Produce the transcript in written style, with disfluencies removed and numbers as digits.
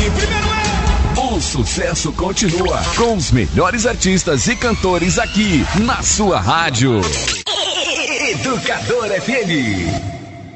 O sucesso continua com os melhores artistas e cantores aqui na sua rádio. Educador FM.